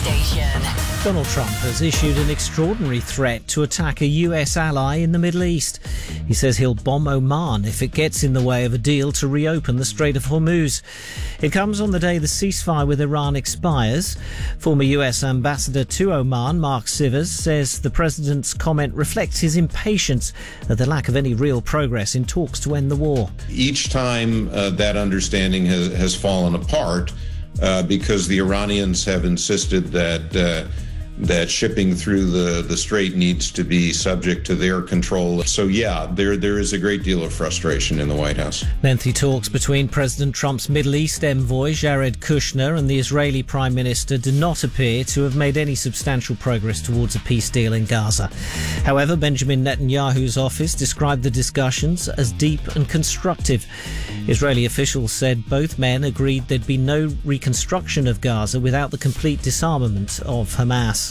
station. Donald Trump has issued an extraordinary threat to attack a US ally in the Middle East. He says he'll bomb Oman if it gets in the way of a deal to reopen the Strait of Hormuz. It comes on the day the ceasefire with Iran expires. Former US Ambassador to Oman, Mark Sivers, says the president's comment reflects his impatience at the lack of any real progress in talks to end the war. Each time that understanding has fallen apart because the Iranians have insisted that shipping through the strait needs to be subject to their control. So yeah, there is a great deal of frustration in the White House. Lengthy talks between President Trump's Middle East envoy Jared Kushner and the Israeli Prime Minister do not appear to have made any substantial progress towards a peace deal in Gaza. However, Benjamin Netanyahu's office described the discussions as deep and constructive. Israeli officials said both men agreed there'd be no reconstruction of Gaza without the complete disarmament of Hamas.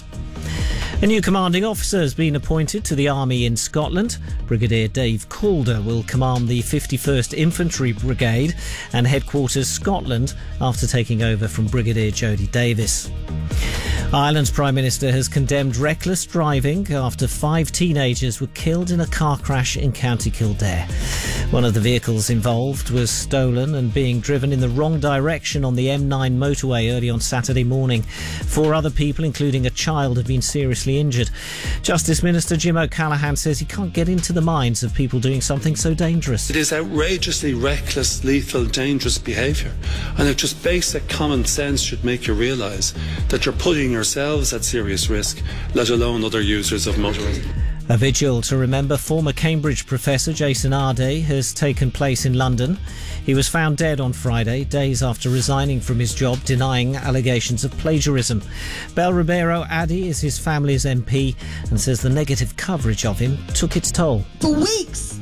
A new commanding officer has been appointed to the Army in Scotland. Brigadier Dave Calder will command the 51st Infantry Brigade and Headquarters Scotland after taking over from Brigadier Jody Davis. Ireland's Prime Minister has condemned reckless driving after 5 teenagers were killed in a car crash in County Kildare. One of the vehicles involved was stolen and being driven in the wrong direction on the M9 motorway early on Saturday morning. 4 other people, including a child, have been seriously injured. Justice Minister Jim O'Callaghan says he can't get into the minds of people doing something so dangerous. It is outrageously reckless, lethal, dangerous behaviour. And if just basic common sense should make you realise that you're putting yourselves at serious risk, let alone other users of motorways. A vigil to remember former Cambridge professor Jason Arday has taken place in London. He was found dead on Friday, days after resigning from his job, denying allegations of plagiarism. Bel Ribeiro Addy is his family's MP and says the negative coverage of him took its toll. For weeks,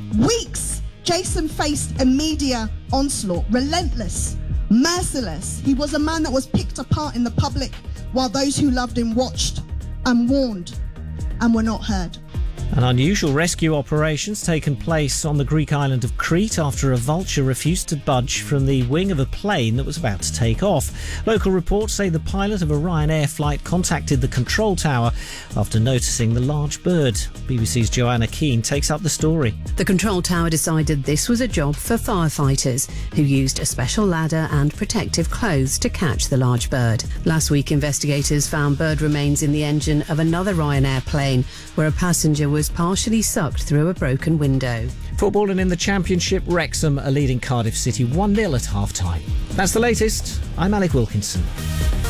Jason faced a media onslaught, relentless, merciless. He was a man that was picked apart in the public while those who loved him watched and warned and were not heard. An unusual rescue operation's taken place on the Greek island of Crete after a vulture refused to budge from the wing of a plane that was about to take off. Local reports say the pilot of a Ryanair flight contacted the control tower after noticing the large bird. BBC's Joanna Keane takes up the story. The control tower decided this was a job for firefighters, who used a special ladder and protective clothes to catch the large bird. Last week, investigators found bird remains in the engine of another Ryanair plane, where a passenger was partially sucked through a broken window. Football, and in the Championship, Wrexham are leading Cardiff City 1-0 at half-time. That's the latest. I'm Alec Wilkinson.